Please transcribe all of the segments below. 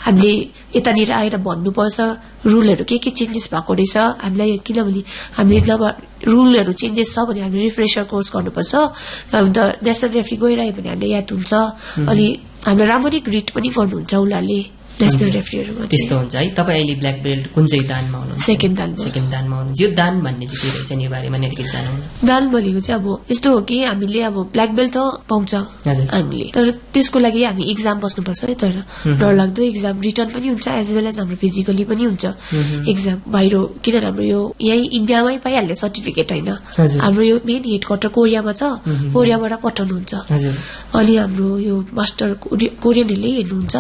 हामीले यतानिर आएर भन्नुपर्छ रुलहरू के चेन्जेस भएको रहेछ हामीलाई, किनभने हामीले रुलहरू चेन्जेस छ भने हामीले रिफ्रेसर कोर्स गर्नुपर्छ। नेसनल रेफ्री गइरह्यो भने हामीले याद हुन्छ। अनि हामीलाई राम्ररी ग्रिड पनि गर्नुहुन्छ उनीहरूले नेसनल रेफ्रीहरुमा। त्यस्तो हुन्छ है। तपाईँ अहिले ब्ल्याक बेल्ट कुन चाहिँ दानमा हुनुहुन्छ? सेकेन्ड दानमा हुनुहुन्छ। यो दान भन्ने चाहिँ के रहेछ, यो बारेमा अलिकति जानौँ न। दान भनेको चाहिँ अब यस्तो हो कि हामीले अब ब्ल्याक बेल्ट त पाउँछ हामीले, तर त्यसको लागि हामी इक्जाम बस्नुपर्छ है। तर डरलाग्दो इक्जाम रिटर्न पनि हुन्छ एज वेल एज हाम्रो फिजिकली पनि हुन्छ इक्जाम बाहिर, किनभने हाम्रो यो यही इन्डियामै पाइहाल्ने सर्टिफिकेट होइन। हाम्रो यो मेन हेड क्वार्टर कोरियामा छ, कोरियाबाट पठाउनुहुन्छ। अनि हाम्रो यो मास्टर कोरियनहरूले हेर्नुहुन्छ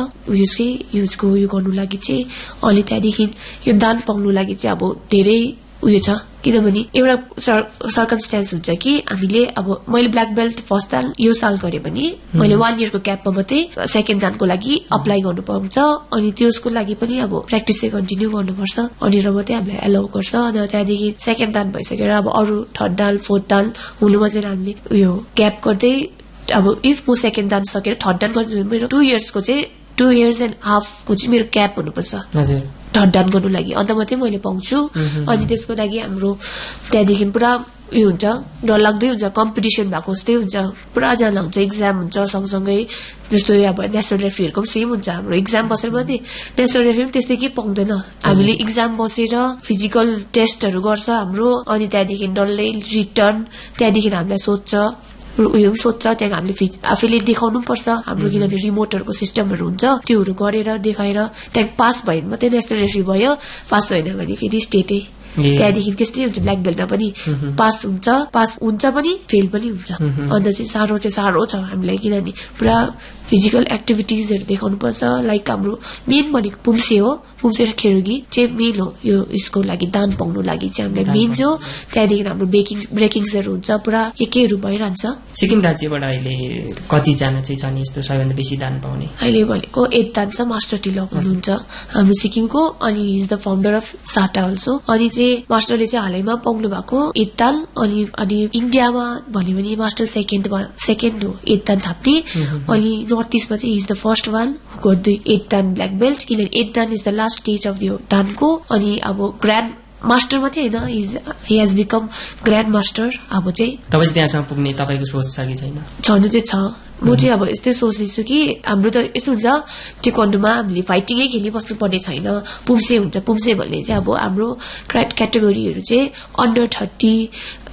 उसको यो गर्नु लागि चाहिँ। अनि त्यहाँदेखि यो दान पाउनु लागि चाहिँ अब धेरै उयो छ, किनभने एउटा सर्कमस्टेन्स हुन्छ कि हामीले अब मैले ब्ल्याक बेल्ट फर्स्ट दान यो साल गरे भने मैले 1 इयरको क्यापमा मात्रै सेकेन्ड दानको लागि अप्लाई गर्नु पाउँछ। अनि त्यसको लागि पनि अब प्र्याक्टिस चाहिँ कन्टिन्यू गर्नुपर्छ, अनि र मात्रै हामीलाई एलाउ गर्छ। अनि त्यहाँदेखि सेकेन्ड दान भइसकेर अब अरू थर्ड दान फोर्थ दान हुनुमा चाहिँ हामीले उयो क्याप गर्दै अब इफ म सेकेन्ड दान सकेर थर्ड दान गर्छु मेरो 2 इयर्सको चाहिँ 2 इयर्स एन्ड हाफको चाहिँ मेरो क्याप हुनुपर्छ थर्ड दान गर्नु लागि, अन्त मात्रै मैले पाउँछु। अनि त्यसको लागि हाम्रो त्यहाँदेखि पुरा उयो हुन्छ, डरलाग्दै हुन्छ, कम्पिटिसन भएको जस्तै हुन्छ, पुरा जना हुन्छ, इक्जाम हुन्छ सँगसँगै। जस्तो अब नेसनल रेफ्रीहरूको पनि सेम हुन्छ, हाम्रो इक्जाम बसेर मात्रै नेसनल रेफ्री पनि त्यस्तै केही पाउँदैन। हामीले इक्जाम बसेर फिजिकल टेस्टहरू गर्छ हाम्रो, अनि त्यहाँदेखि डल्लै रिटर्न, त्यहाँदेखि हामीलाई सोध्छ उयो पनि सोध्छ, त्यहाँ हामीले आफैले देखाउनु पर्छ हाम्रो, किनभने रिमोटहरूको सिस्टमहरू हुन्छ, त्योहरू गरेर देखाएर त्यहाँ पास भयो मात्रै नेसनल रेफ्री भयो, पास होइन भने फेरि स्टेटै। त्यहाँदेखि त्यस्तै हुन्छ ब्ल्याक बेल्टमा पनि, पास हुन्छ पनि फेल पनि हुन्छ। अन्त चाहिँ साह्रो छ हामीलाई, किनभने पुरा फिजिकल एक्टिभिटिजहरू देखाउनु पर्छ। लाइक हाम्रो मेन भनेको पुम्से हो, पुम्से र खेरुगी चाहिँ मेन हो यो यसको लागि दान पाउनु लागि चाहिँ हामीलाई मेन जो। त्यहाँदेखि हाम्रो ब्रेकिङ्सहरू हुन्छ, पुरा केहरू भइरहन्छ। सिक्किम राज्यबाट अहिले कतिजना चाहिँ छन् यस्तो सबैभन्दा बेसी दान पाउने? अहिले भनेको 8 दान छ, मास्टर टिलक हुनुहुन्छ हाम्रो सिक्किमको, अनि इज द फाउन्डर अफ साटा अल्सो। अनि चाहिँ मास्टरले चाहिँ हालैमा पाउनु भएको 8 दान। अनि इन्डियामा भन्यो भने मास्टर सेकेन्ड हो 8 दान थाप्ने। अनि नर्थ इस्टमा चाहिँ is the first one who got the 8 दान ब्ल्याक बेल्ट, किनभने 8 दान is the last stage of यो दानको। अनि अब ग्रान्ड मास्टर मात्रै होइन, he has become grand master. अब चाहिँ तपाईँ त्यहाँसम्म पुग्ने तपाईँको सोच छ कि छैन? छनु चाहिँ छ। म चाहिँ अब यस्तै सोच्दैछु कि हाम्रो त यस्तो हुन्छ टेक्वान्डोमा हामीले फाइटिङै खेलिबस्नु पर्ने छैन। पुम्से हुन्छ, पुम्से भन्ने चाहिँ अब हाम्रो क्याटेगोरीहरू चाहिँ under 30,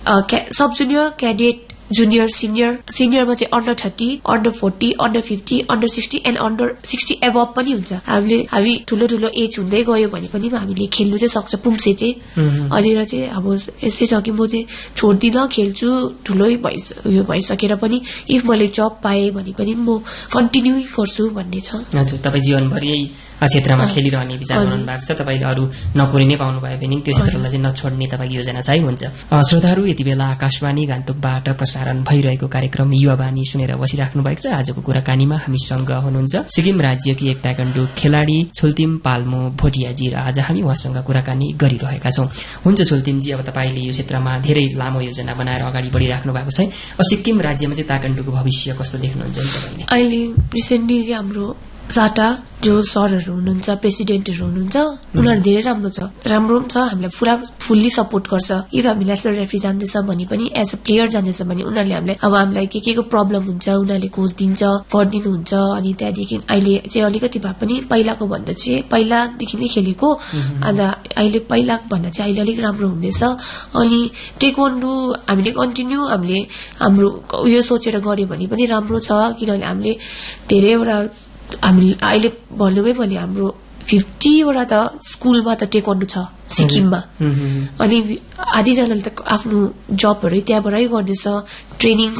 sub junior, cadet, junior, सिनियरमा चाहिँ under 30, under 40, under 50, under 60 and under 60 above पनि हुन्छ। हामी ठुलो एज हुँदै गयो भने पनि हामीले खेल्नु चाहिँ सक्छ पुम्से चाहिँ। अनि चाहिँ अब यस्तै छ कि म चाहिँ छोड्दिनँ, खेल्छु, ठुलै भइसकेर पनि इफ मैले जब पाएँ भने पनि म कन्टिन्यू गर्छु भन्ने छ। हजुर, तपाईँ जीवनभरि क्षेत्रमा खेलिरहने विचार गर्नु भएको छ। तपाईँले अरू नोकरी नै पाउनु भयो भने त्यो क्षेत्रलाई चाहिँ नछोड्ने तपाईँको योजना चाहिँ हुन्छ। श्रोताहरू, यति बेला आकाशवाणी गान्तोकबाट प्रसारण भइरहेको कार्यक्रम युवावाणी सुनेर बसिराख्नु भएको छ। आजको कुराकानीमा हामीसँग हुनुहुन्छ सिक्किम राज्यकी एक ताइक्वान्डो खेलाडी छुल्तिम पाल्मो भोटियाजी, र आज हामी उहाँसँग कुराकानी गरिरहेका छौँ। हुन्छ छुल्तिमजी, अब तपाईँले यो क्षेत्रमा धेरै लामो योजना बनाएर अगाडि बढिराख्नु भएको छ। सिक्किम राज्यमा चाहिँ ताइक्वान्डोको भविष्य कस्तो देख्नुहुन्छ तपाईँले? अहिले रिसेन्टली हाम्रो साटा जो सरहरू हुनुहुन्छ, प्रेसिडेन्टहरू हुनुहुन्छ, उनीहरू धेरै राम्रो छ, हामीलाई पुरा फुल्ली सपोर्ट गर्छ। इफ हामी नेसनल रेफ्री जान्दैछ भने पनि एज अ प्लेयर जान्दैछ भने उनीहरूले हामीलाई के को प्रब्लम हुन्छ उनीहरूले खोजिदिन्छ, गरिदिनुहुन्छ। अनि त्यहाँदेखि अहिले चाहिँ अलिकति भए पनि पहिलाको भन्दा चाहिँ पहिलादेखि नै खेलेको, अन्त अहिले पहिलाको भन्दा चाहिँ अहिले अलिक राम्रो हुँदैछ। अनि टेक्वान्डो हामीले कन्टिन्यू हामीले हाम्रो उयो सोचेर गर्यो भने पनि राम्रो छ, किनभने हामीले धेरैवटा हामी अहिले भन्नुभयो भने हाम्रो 50वटा त स्कुलमा त टेक्वान्डो छ सिक्किममा। अनि आधीजनाले त आफ्नो जबहरू त्यहाँबाटै गर्दैछ, ट्रेनिङ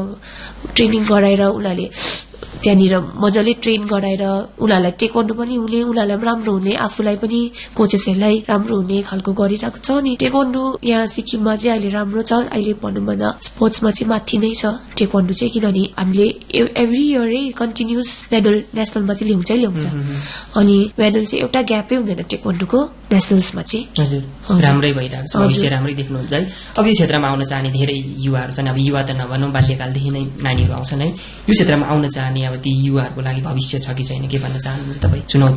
गराएर उनीहरूले त्यहाँनिर मजाले ट्रेन गराएर उनीहरूलाई टेक्वान्डो पनि हुने, उनीहरूलाई पनि राम्रो हुने, आफूलाई पनि कोचेसहरूलाई राम्रो हुने खालको गरिरहेको छ। अनि टेक्वान्डो यहाँ सिक्किममा चाहिँ अहिले राम्रो छ। अहिले भनौँ भन्दा स्पोर्ट्समा चाहिँ माथि नै छ टेक्वान्डो चाहिँ, किनभने हामीले एभ्री इयरै कन्टिन्युस मेडल नेसनलमा चाहिँ ल्याउँछ। अनि मेडल चाहिँ एउटा ग्यापै हुँदैन टेक्वान्डोको नेसनल्समा चाहिँ। हजुर, राम्रै भइरहेको छ, भविष्य राम्रै देख्नुहुन्छ है। अब यो क्षेत्रमा आउन चाहने धेरै युवाहरू छन्। अब युवा त नभनौँ, बाल्यकालदेखि नै नानीहरू आउँछन् है। यो क्षेत्रमा आउन चाहने अब ती युवाहरूको लागि भविष्य छ कि छैन, के भन्न चाहनुहुन्छ तपाईँ? चुनौती